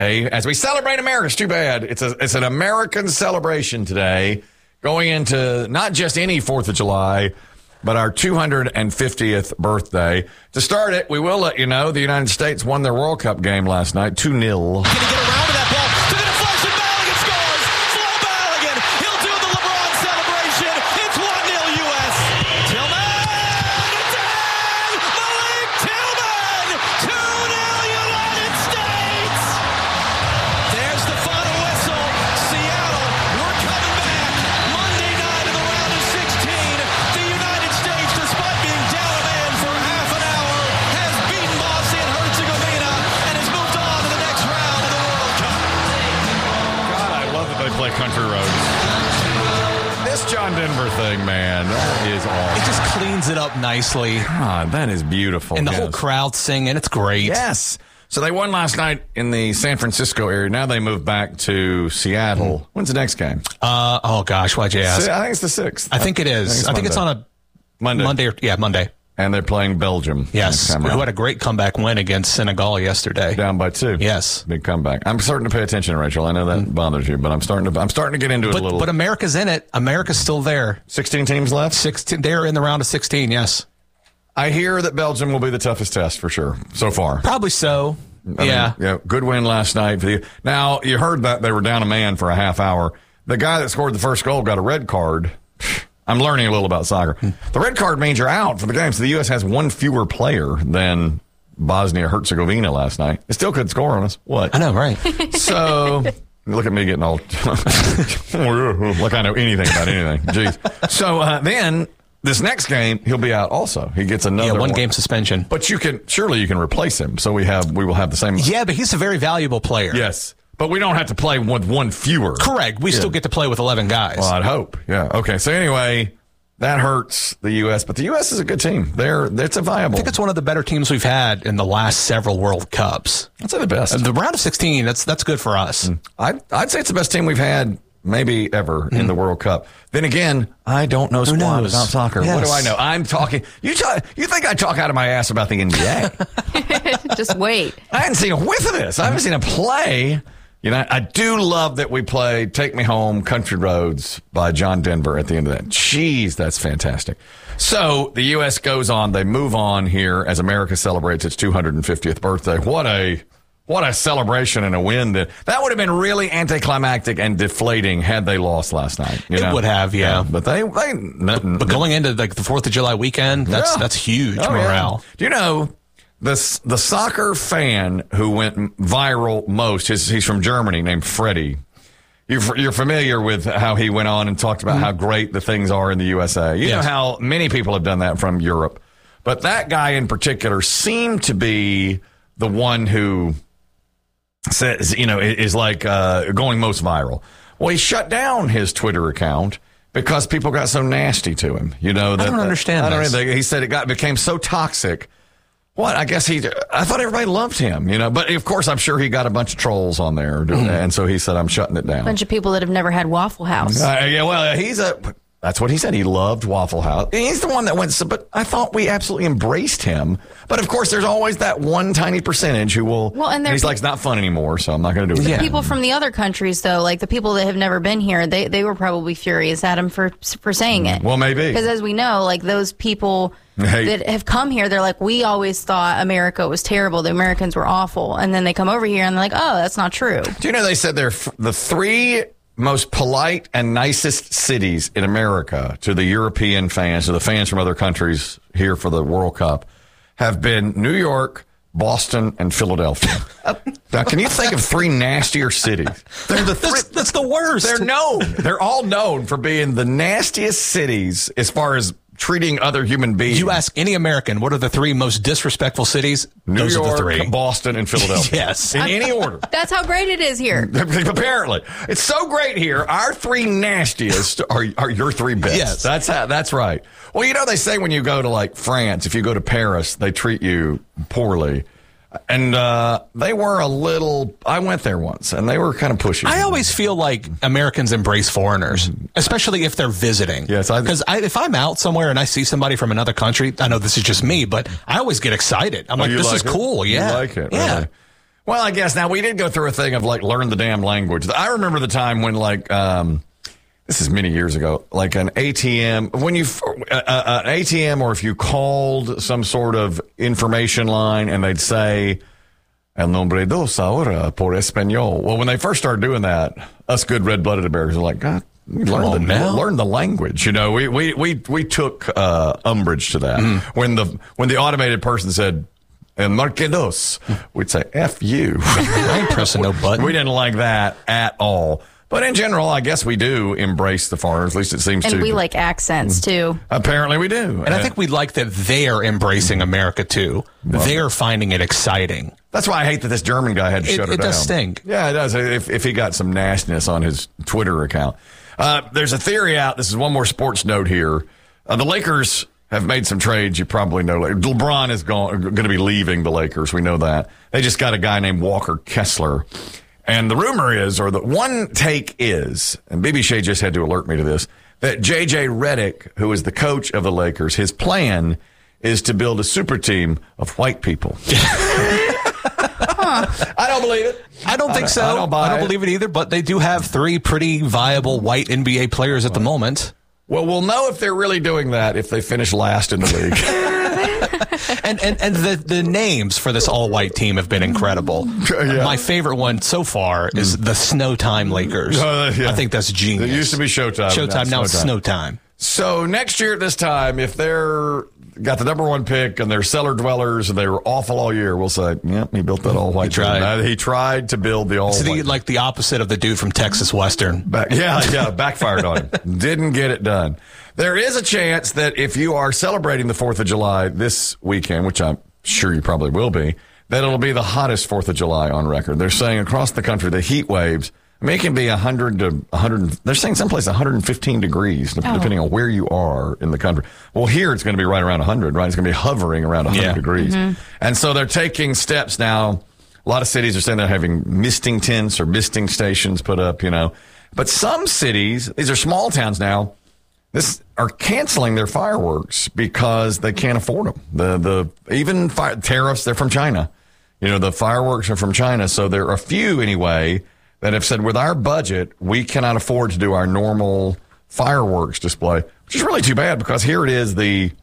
as we celebrate America. It's too bad. It's an American celebration today, going into not just any 4th of July, but our 250th birthday. To start it, we will let you know the United States won their World Cup game last night, 2-0. Can he get around to that ball? To the deflection, Balogun scores! Flo Balogun, he'll do the LeBron celebration. It's 1-0 U.S. Tillman! It's in! Malik Tillman! 2-0 United States! There's the final whistle. Seattle, we're coming back. Monday night in the round of 16. The United States, despite being down a man for half an hour, has beaten Bosnia and Herzegovina and has moved on to the next round of the World Cup. God, I love that they play country roads. This John Denver thing, man, that is It awesome. just cleans it up nicely. God, that is beautiful. And the Yes. whole crowd singing. It's great. Yes. So they won last night in the San Francisco area. Now they move back to Seattle. When's the next game? Oh, gosh. Why'd you ask? I think it's the 6th. I think it is. I think it's on a Monday. Monday. And they're playing Belgium. Yes. next time Who around. had a great comeback win against Senegal yesterday. Down by 2. Yes. Big comeback. I'm starting to pay attention, Rachel. I know that bothers you, but I'm starting to get into it a little. But America's in it. America's still there. 16 teams left. 16. They're in the round of 16. Yes. I hear that Belgium will be the toughest test for sure so far. Probably so. I Yeah. mean, good win last night for you. Now, you heard that they were down a man for a half hour. The guy that scored the first goal got a red card. I'm learning a little about soccer. The red card means you're out for the game. So the U.S. has one fewer player than Bosnia-Herzegovina last night. It still could score on us. What? I know, right? So, look at me getting all like I know anything about anything. Jeez. So then this next game, he'll be out also. He gets another one game suspension. But surely you can replace him. So we will have the same. Yeah, but he's a very valuable player. Yes. But we don't have to play with one fewer. Correct. We still get to play with 11 guys. Well, I'd hope. Yeah. Okay. So anyway, that hurts the U.S., but the U.S. is a good team. It's a viable. I think it's one of the better teams we've had in the last several World Cups. I'd say the best. The round of 16, that's good for us. I'd say it's the best team we've had maybe ever in the World Cup. Then again, I don't know squat about soccer. Yes. What do I know? I'm talking. You think I talk out of my ass about the NBA? Just wait. I hadn't seen a whiff of this. I haven't seen a play. You know, I do love that we play Take Me Home, Country Roads by John Denver at the end of that. Jeez, that's fantastic. So the U.S. goes on. They move on here as America celebrates its 250th birthday. What a celebration and a win. That would have been really anticlimactic and deflating had they lost last night. It would have, yeah. But But going into like the 4th of July weekend, that's huge morale. Yeah. Do you know the soccer fan who went viral most? He's from Germany, named Freddie. You're familiar with how he went on and talked about how great the things are in the USA. You know how many people have done that from Europe. But that guy in particular seemed to be the one who says, is like going most viral. Well, he shut down his Twitter account because people got so nasty to him. I don't understand this. He said it became so toxic. What? I thought everybody loved him, but of course I'm sure he got a bunch of trolls on there. And so he said, I'm shutting it down. A bunch of people that have never had Waffle House. That's what he said. He loved Waffle House. He's the one that went, but I thought we absolutely embraced him. But of course, there's always that one tiny percentage who will, and he's like, it's not fun anymore, so I'm not going to do it. People from the other countries, though, like the people that have never been here, they were probably furious at him for saying it. Well, maybe. Because as we know, like those people that have come here, they're like, we always thought America was terrible. The Americans were awful. And then they come over here and they're like, oh, that's not true. Do you know they said they're the 3 most polite and nicest cities in America to the European fans, to the fans from other countries here for the World Cup, have been New York, Boston, and Philadelphia. Now, can you think of 3 nastier cities? They're the 3. That's the worst. They're known. They're all known for being the nastiest cities as far as treating other human beings. You ask any American, what are the 3 most disrespectful cities? Those are the 3. New York, Boston, and Philadelphia. Yes. In any order. That's how great it is here. Apparently. It's so great here. Our 3 nastiest are your 3 best. Yes. That's right. Well, they say when you go to like France, if you go to Paris, they treat you poorly. And they were I went there once, and they were kind of pushy. I always feel like Americans embrace foreigners, especially if they're visiting. Yes, because if I'm out somewhere and I see somebody from another country, I know this is just me, but I always get excited. I'm like, this is cool. Yeah. You like it. Yeah. Really. Well, I guess now we did go through a thing of like learn the damn language. I remember the time when like this is many years ago, like an ATM when you an ATM or if you called some sort of information line and they'd say El nombre dos ahora por español. Well, when they first started doing that, us good red-blooded Americans were like, God, learn the language. You know, we took umbrage to that. When the automated person said and marque dos, we'd say F you. I ain't pressing no button. We didn't like that at all. But in general, I guess we do embrace the foreigners. At least it seems to. And we like accents, too. Apparently we do. And I think we like that they're embracing America, too. They're finding it exciting. That's why I hate that this German guy had to shut her down. It does stink. Yeah, it does. If he got some nastiness on his Twitter account. There's a theory out. This is one more sports note here. The Lakers have made some trades. You probably know. LeBron is going to be leaving the Lakers. We know that. They just got a guy named Walker Kessler. And the rumor is, or the one take is, and BB Shea just had to alert me to this, that J.J. Redick, who is the coach of the Lakers, his plan is to build a super team of white people. I don't believe it. I don't think so. I don't believe it either, but they do have 3 pretty viable white NBA players at the moment. Well, we'll know if they're really doing that if they finish last in the league. and the names for this all-white team have been incredible. Yeah. My favorite one so far is the Snowtime Lakers. Yeah. I think that's genius. It used to be Showtime. Showtime, now it's Snowtime. So next year at this time, if they're got the number 1 pick and they're cellar dwellers and they were awful all year, we'll say, yep, he built that all-white team. He tried to build the all-white. It's like the opposite of the dude from Texas Western. Backfired on him. Didn't get it done. There is a chance that if you are celebrating the 4th of July this weekend, which I'm sure you probably will be, that it'll be the hottest 4th of July on record. They're saying across the country, the heat waves, I mean, it can be 100 to 100. They're saying someplace 115 degrees, depending on where you are in the country. Well, here it's going to be right around 100, right? It's going to be hovering around 100 degrees. Mm-hmm. And so they're taking steps now. A lot of cities are saying they're having misting tents or misting stations put up, you know. But some cities, these are small towns now, are canceling their fireworks because they can't afford them. Even tariffs, they're from China. You know, the fireworks are from China. So there are a few anyway that have said, with our budget, we cannot afford to do our normal fireworks display, which is really too bad because here it is, the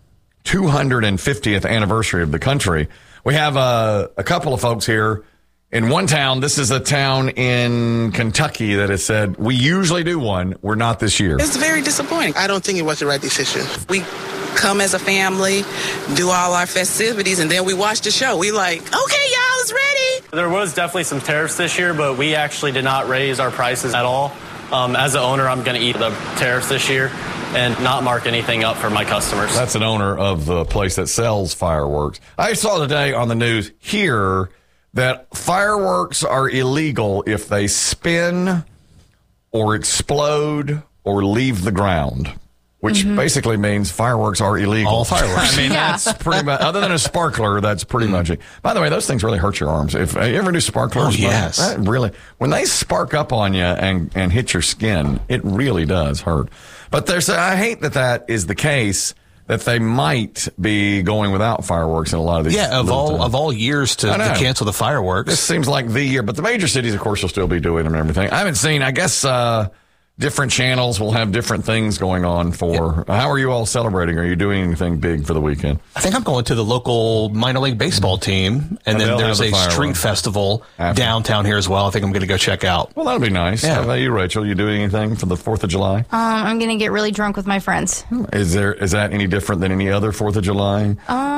250th anniversary of the country. We have a couple of folks here in one town. This is a town in Kentucky that has said, we usually do one. We're not this year. It's very disappointing. I don't think it was the right decision. We come as a family, do all our festivities, and then we watch the show. We like, okay, y'all, it's ready. There was definitely some tariffs this year, but we actually did not raise our prices at all. As an owner, I'm going to eat the tariffs this year and not mark anything up for my customers. That's an owner of the place that sells fireworks. I saw today on the news here that fireworks are illegal if they spin or explode or leave the ground, which basically means fireworks are illegal. All fireworks. I mean, that's pretty much, other than a sparkler, that's pretty much it. By the way, those things really hurt your arms. If you ever do sparklers, yes. That really, when they spark up on you and hit your skin, it really does hurt. But I hate that is the case, that they might be going without fireworks in a lot of these. Yeah, of all years to cancel the fireworks. This seems like the year, but the major cities, of course, will still be doing them and everything. I haven't seen, I guess, different channels will have different things going on for. Yeah. How are you all celebrating? Are you doing anything big for the weekend? I think I'm going to the local minor league baseball team, and then there's a street festival downtown here as well. I think I'm going to go check out. Well, that'll be nice. Yeah. How about you, Rachel? You doing anything for the 4th of July? I'm going to get really drunk with my friends. Is that any different than any other 4th of July?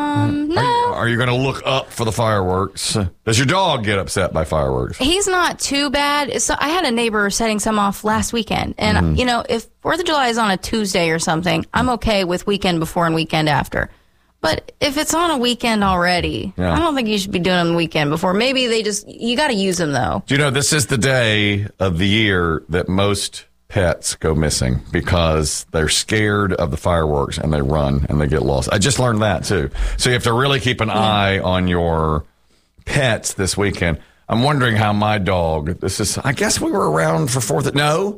No. Are you going to look up for the fireworks? Does your dog get upset by fireworks? He's not too bad. So I had a neighbor setting some off last weekend. And, you know, if 4th of July is on a Tuesday or something, I'm okay with weekend before and weekend after. But if it's on a weekend already, I don't think you should be doing them the weekend before. Maybe you got to use them, though. Do you know, this is the day of the year that most pets go missing because they're scared of the fireworks and they run and they get lost. I just learned that, too. So you have to really keep an eye on your pets this weekend. I'm wondering how my dog, I guess we were around for 4th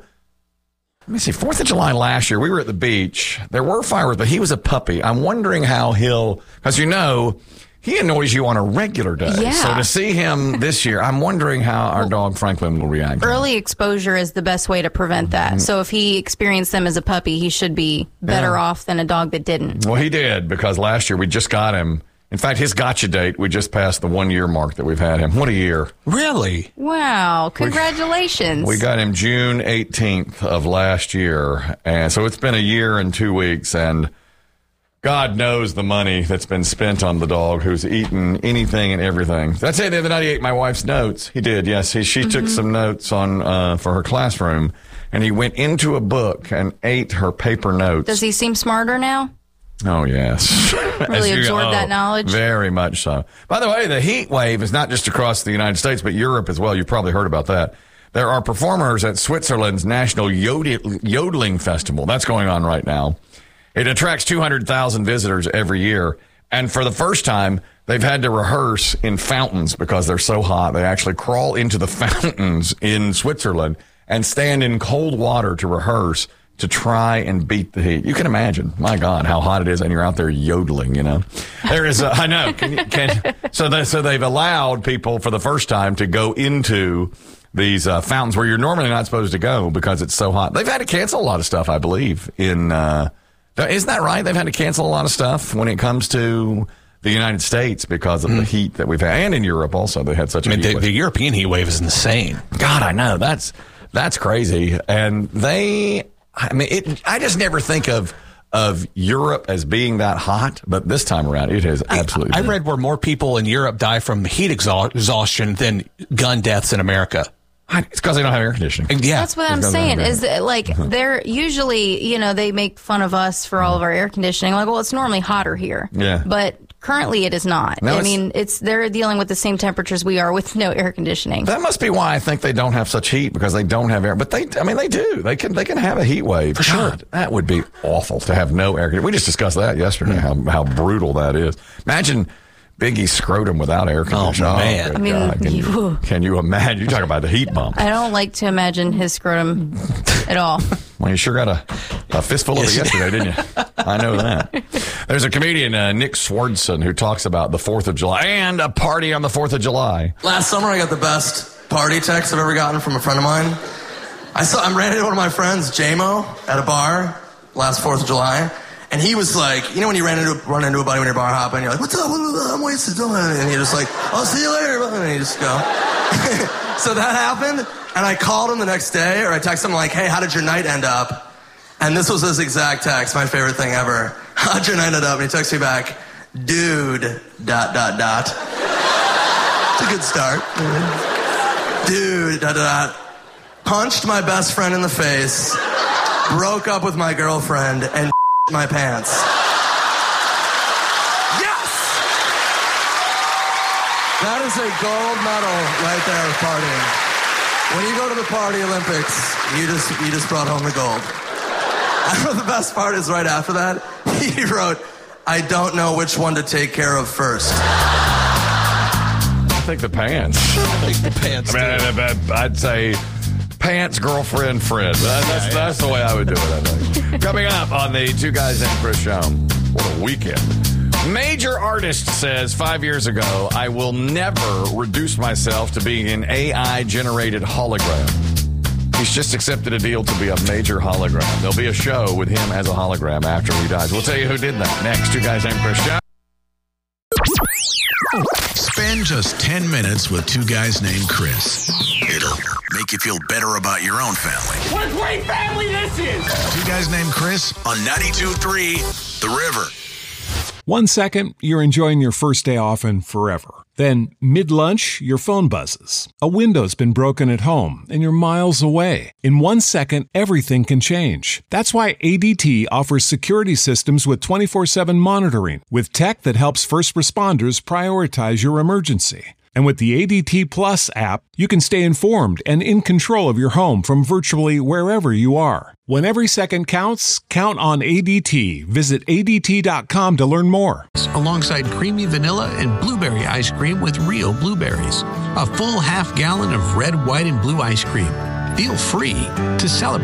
of July last year. We were at the beach. There were fireworks, but he was a puppy. I'm wondering how because he annoys you on a regular day. Yeah. So to see him this year, I'm wondering how our dog Franklin will react. Early exposure is the best way to prevent that. So if he experienced them as a puppy, he should be better off than a dog that didn't. Well, he did, because last year we just got him. In fact, his gotcha date, we just passed the 1 year mark that we've had him. What a year. Really? Wow. Congratulations. We got him June 18th of last year. And so it's been a year and 2 weeks. And God knows the money that's been spent on the dog, who's eaten anything and everything. That's it. The other night he ate my wife's notes. He did, yes. She took some notes on for her classroom. And he went into a book and ate her paper notes. Does he seem smarter now? Oh, yes. Really absorb that knowledge? Very much so. By the way, the heat wave is not just across the United States, but Europe as well. You've probably heard about that. There are performers at Switzerland's National Yodeling Festival. That's going on right now. It attracts 200,000 visitors every year. And for the first time, they've had to rehearse in fountains because they're so hot. They actually crawl into the fountains in Switzerland and stand in cold water to rehearse, to try and beat the heat. You can imagine, my God, how hot it is, and you're out there yodeling, you know. There is, I know. So they've allowed people for the first time to go into these fountains where you're normally not supposed to go because it's so hot. They've had to cancel a lot of stuff, I believe. Isn't that right? They've had to cancel a lot of stuff when it comes to the United States because of the heat that we've had, and in Europe also. They had such a heat wave. The European heat wave is insane. God, I know. That's crazy. And I just never think of Europe as being that hot, but this time around it has absolutely. I read where more people in Europe die from heat exhaustion than gun deaths in America. It's because they don't have air conditioning. Yeah, that's what I'm saying. Is that, like, they're usually, they make fun of us for all of our air conditioning. Like, well, it's normally hotter here. Yeah. But currently it is not. No, they're dealing with the same temperatures we are with no air conditioning. That must be why I think they don't have such heat, because they don't have air. But they do. They can have a heat wave. For sure. God, that would be awful to have no air conditioning. We just discussed that yesterday, how brutal that is. Imagine Biggie's scrotum without air conditioning. Oh, man. God. Can you imagine? You talk about the heat bump. I don't like to imagine his scrotum at all. Well, you sure got a fistful of it yesterday, didn't you? I know that. There's a comedian, Nick Swardson, who talks about the 4th of July and a party on the 4th of July. Last summer, I got the best party text I've ever gotten from a friend of mine. I ran into one of my friends, J-Mo, at a bar last 4th of July. And he was like, when you run into a buddy when you're bar hopping, you're like, what's up? I'm wasted. And you're just like, I'll see you later. And you just go. So that happened. And I called him the next day, or I texted him like, hey, how did your night end up? And this was his exact text, my favorite thing ever. How'd your night end up? And he texted me back, dude, ... It's a good start. Dude, ... Punched my best friend in the face, broke up with my girlfriend, and my pants. Yes! That is a gold medal right there of partying. When you go to the Party Olympics, you just brought home the gold. I know the best part is right after that, he wrote, I don't know which one to take care of first. I think the pants. I'd say pants, girlfriend, friend. That's the way I would do it, I think. Coming up on the Two Guys Named Chris show. What a weekend. Major artist says 5 years ago, I will never reduce myself to being an AI-generated hologram. He's just accepted a deal to be a major hologram. There'll be a show with him as a hologram after he dies. We'll tell you who did that next. Two Guys Named Chris show. Spend just 10 minutes with Two Guys Named Chris. It'll make you feel better about your own family. What a great family this is! Two Guys Named Chris on 92.3 The River. 1 second, you're enjoying your first day off and forever. Then, mid-lunch, your phone buzzes. A window's been broken at home, and you're miles away. In 1 second, everything can change. That's why ADT offers security systems with 24/7 monitoring, with tech that helps first responders prioritize your emergency. And with the ADT Plus app, you can stay informed and in control of your home from virtually wherever you are. When every second counts, count on ADT. Visit ADT.com to learn more. Alongside creamy vanilla and blueberry ice cream with real blueberries. A full half gallon of red, white, and blue ice cream. Feel free to celebrate.